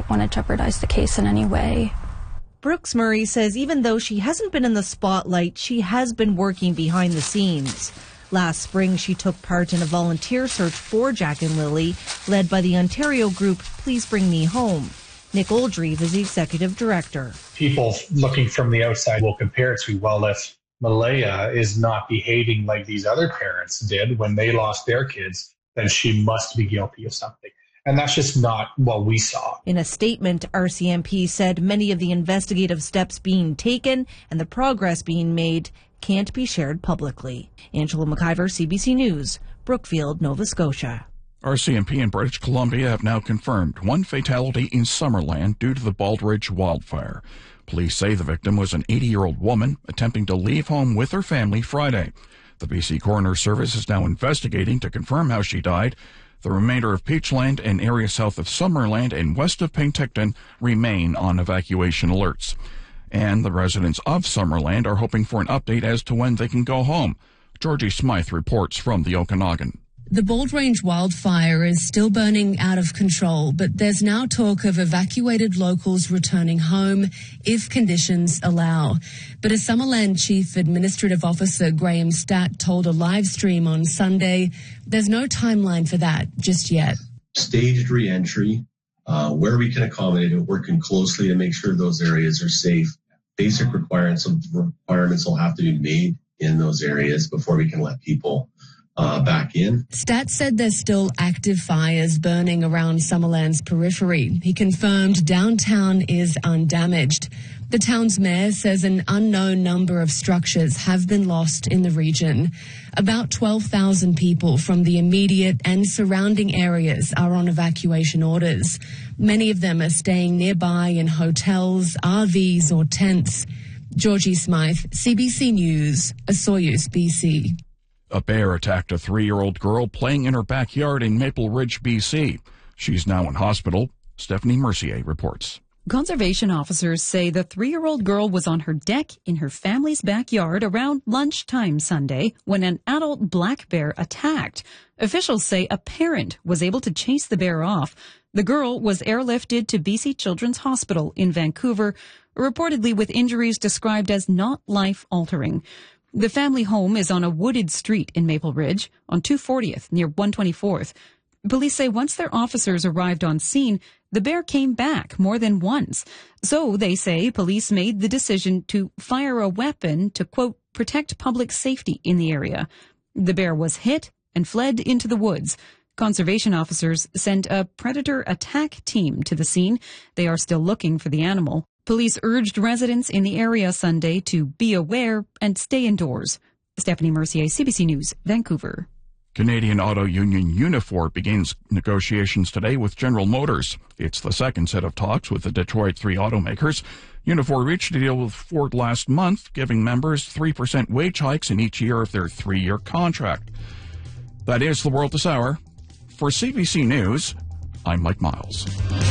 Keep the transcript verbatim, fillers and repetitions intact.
want to jeopardize the case in any way. Brooks Murray says even though she hasn't been in the spotlight, she has been working behind the scenes. Last spring, she took part in a volunteer search for Jack and Lily, led by the Ontario group Please Bring Me Home. Nick Oldreive is the executive director. People looking from the outside will compare it to, well, if Malaya is not behaving like these other parents did when they lost their kids, then she must be guilty of something. And that's just not what we saw. In a statement, R C M P said many of the investigative steps being taken and the progress being made can't be shared publicly. Angela McIver, C B C News, Brookfield, Nova Scotia. R C M P in British Columbia have now confirmed one fatality in Summerland due to the Baldridge wildfire. Police say the victim was an eighty-year-old woman attempting to leave home with her family Friday. The B C Coroner Service is now investigating to confirm how she died. The remainder of Peachland and areas south of Summerland and west of Penticton remain on evacuation alerts. And the residents of Summerland are hoping for an update as to when they can go home. Georgie Smythe reports from the Okanagan. The Baldrange wildfire is still burning out of control, but there's now talk of evacuated locals returning home if conditions allow. But as Summerland Chief Administrative Officer Graham Statt told a live stream on Sunday, there's no timeline for that just yet. Staged re-entry, uh, where we can accommodate it, working closely to make sure those areas are safe. Basic requirements requirements will have to be made in those areas before we can let people uh, back in. Statt said there's still active fires burning around Summerland's periphery. He confirmed downtown is undamaged. The town's mayor says an unknown number of structures have been lost in the region. About twelve thousand people from the immediate and surrounding areas are on evacuation orders. Many of them are staying nearby in hotels, R Vs or tents. Georgie Smythe, C B C News, Osoyoos, B C. A bear attacked a three-year-old girl playing in her backyard in Maple Ridge, B C. She's now in hospital. Stephanie Mercier reports. Conservation officers say the three-year-old girl was on her deck in her family's backyard around lunchtime Sunday when an adult black bear attacked. Officials say a parent was able to chase the bear off. The girl was airlifted to B C Children's Hospital in Vancouver, reportedly with injuries described as not life-altering. The family home is on a wooded street in Maple Ridge on two fortieth near one twenty-fourth. Police say once their officers arrived on scene, the bear came back more than once. So they say police made the decision to fire a weapon to, quote, protect public safety in the area. The bear was hit and fled into the woods. Conservation officers sent a predator attack team to the scene. They are still looking for the animal. Police urged residents in the area Sunday to be aware and stay indoors. Stephanie Mercier, C B C News, Vancouver. Canadian Auto Union Unifor begins negotiations today with General Motors. It's the second set of talks with the Detroit three automakers. Unifor reached a deal with Ford last month, giving members three percent wage hikes in each year of their three-year contract. That is the world this hour. For C B C News, I'm Mike Miles.